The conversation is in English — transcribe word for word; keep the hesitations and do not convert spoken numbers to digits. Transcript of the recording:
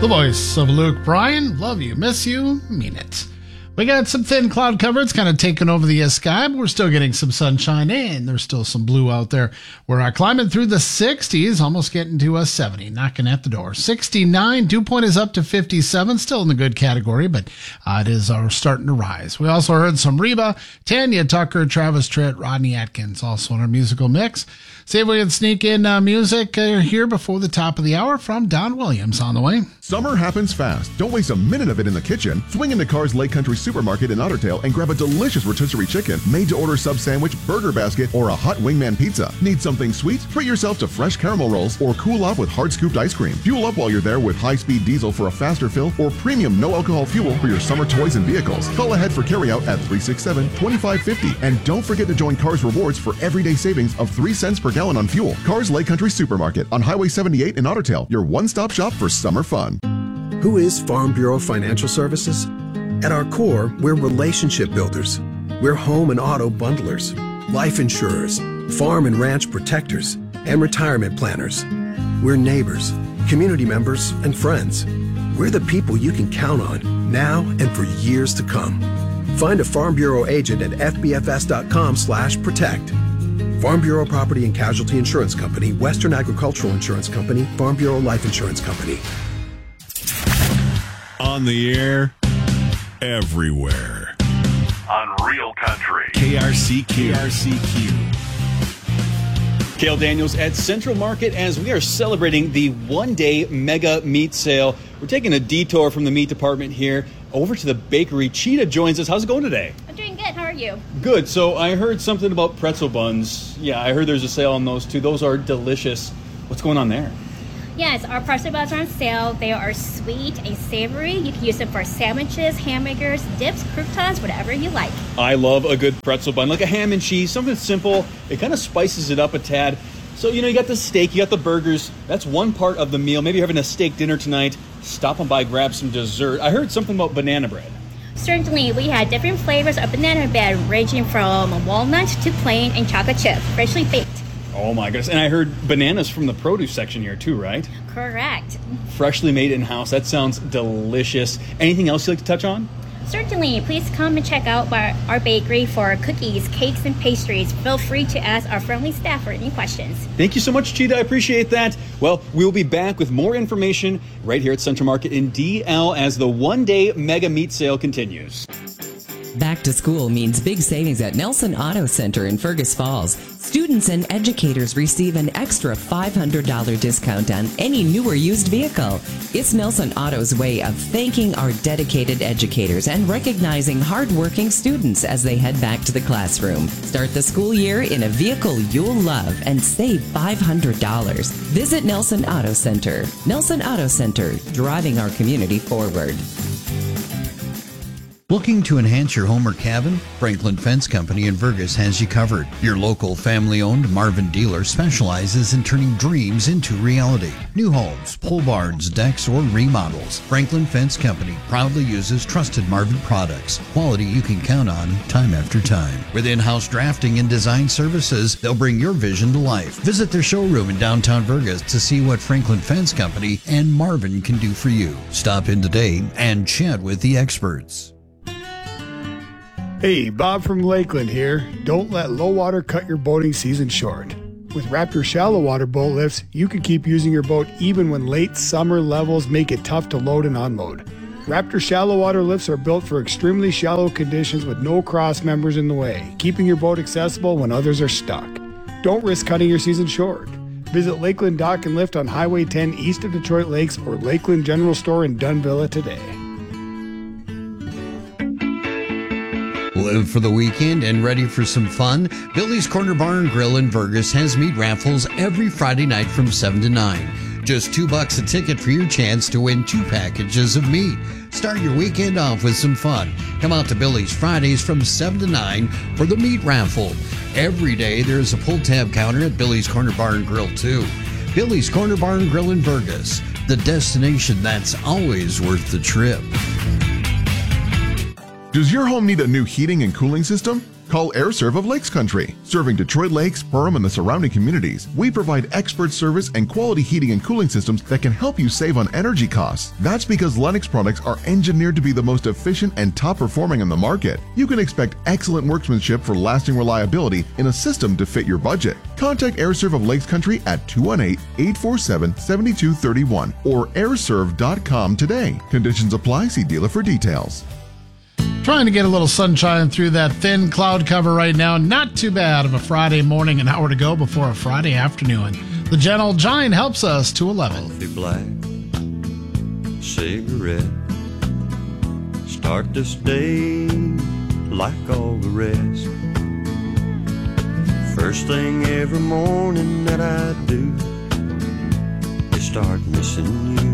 The voice of Luke Bryan. Love you, miss you, mean it. We got some thin cloud cover. It's kind of taking over the sky, but we're still getting some sunshine, and there's still some blue out there. We're uh, climbing through the sixties, almost getting to a seventy, knocking at the door. sixty-nine, dew point is up to fifty-seven, still in the good category, but uh, it is uh, starting to rise. We also heard some Reba, Tanya Tucker, Travis Tritt, Rodney Atkins, also in our musical mix. See if we can sneak in uh, music uh, here before the top of the hour from Don Williams on the way. Summer happens fast. Don't waste a minute of it in the kitchen. Swing into Carr's Lake Country Supermarket in Ottertail and grab a delicious rotisserie chicken, made-to-order sub sandwich, burger basket, or a hot wingman pizza. Need something sweet? Treat yourself to fresh caramel rolls or cool off with hard-scooped ice cream. Fuel up while you're there with high-speed diesel for a faster fill or premium no-alcohol fuel for your summer toys and vehicles. Call ahead for carryout at three six seven, two five five zero. And don't forget to join Carr's Rewards for everyday savings of three cents per gallon on fuel. Carr's Lake Country Supermarket on Highway seventy-eight in Ottertail, your one-stop shop for summer fun. Who is Farm Bureau Financial Services? At our core, we're relationship builders. We're home and auto bundlers, life insurers, farm and ranch protectors, and retirement planners. We're neighbors, community members, and friends. We're the people you can count on now and for years to come. Find a Farm Bureau agent at f b f s dot com slash protect. Farm Bureau Property and Casualty Insurance Company, Western Agricultural Insurance Company, Farm Bureau Life Insurance Company. On the air, everywhere. On Real Country. K R C Q. K R C Q. Cale Daniels at Central Market as we are celebrating the one-day mega meat sale. We're taking a detour from the meat department here over to the bakery. Cheetah joins us. How's it going today? I'm doing good. How are you? Good. So I heard something about pretzel buns. Yeah, I heard there's a sale on those too. Those are delicious. What's going on there? Yes, our pretzel buns are on sale. They are sweet and savory. You can use them for sandwiches, hamburgers, dips, croutons, whatever you like. I love a good pretzel bun, like a ham and cheese, something simple. It kind of spices it up a tad. So, you know, you got the steak, you got the burgers. That's one part of the meal. Maybe you're having a steak dinner tonight. Stop on by, grab some dessert. I heard something about banana bread. Certainly, we had different flavors of banana bread ranging from walnut to plain and chocolate chip, freshly baked. Oh my goodness. And I heard bananas from the produce section here too, right? Correct. Freshly made in-house. That sounds delicious. Anything else you'd like to touch on? Certainly. Please come and check out our, our bakery for cookies, cakes, and pastries. Feel free to ask our friendly staff for any questions. Thank you so much, Cheetah. I appreciate that. Well, we will be back with more information right here at Central Market in D L as the one-day mega meat sale continues. Back to school means big savings at Nelson Auto Center in Fergus Falls. Students and educators receive an extra five hundred dollars discount on any new or used vehicle. It's Nelson Auto's way of thanking our dedicated educators and recognizing hardworking students as they head back to the classroom. Start the school year in a vehicle you'll love and save five hundred dollars. Visit Nelson Auto Center. Nelson Auto Center, driving our community forward. Looking to enhance your home or cabin? Franklin Fence Company in Fergus has you covered. Your local family-owned Marvin dealer specializes in turning dreams into reality. New homes, pole barns, decks, or remodels. Franklin Fence Company proudly uses trusted Marvin products. Quality you can count on time after time. With in-house drafting and design services, they'll bring your vision to life. Visit their showroom in downtown Fergus to see what Franklin Fence Company and Marvin can do for you. Stop in today and chat with the experts. Hey, Bob from Lakeland here. Don't let low water cut your boating season short. With Raptor shallow water boat lifts, you can keep using your boat even when late summer levels make it tough to load and unload. Raptor shallow water lifts are built for extremely shallow conditions with no cross members in the way, keeping your boat accessible when others are stuck. Don't risk cutting your season short. Visit Lakeland Dock and Lift on Highway ten east of Detroit Lakes or Lakeland General Store in Dunvilla today. Live for the weekend and ready for some fun? Billy's Corner Bar and Grill in Fergus has meat raffles every Friday night from seven to nine. Just two bucks a ticket for your chance to win two packages of meat. Start your weekend off with some fun. Come out to Billy's Fridays from seven to nine for the meat raffle. Every day there's a pull tab counter at Billy's Corner Bar and Grill too. Billy's Corner Bar and Grill in Fergus, the destination that's always worth the trip. Does your home need a new heating and cooling system? Call AirServe of Lakes Country. Serving Detroit Lakes, Perham, and the surrounding communities, we provide expert service and quality heating and cooling systems that can help you save on energy costs. That's because Lennox products are engineered to be the most efficient and top performing in the market. You can expect excellent workmanship for lasting reliability in a system to fit your budget. Contact AirServe of Lakes Country at two one eight, eight four seven, seven two three one or airserve dot com today. Conditions apply. See dealer for details. Trying to get a little sunshine through that thin cloud cover right now. Not too bad of a Friday morning, an hour to go before a Friday afternoon. The Gentle Giant helps us to eleven. Coffee black, cigarette. Start this day like all the rest. First thing every morning that I do is start missing you.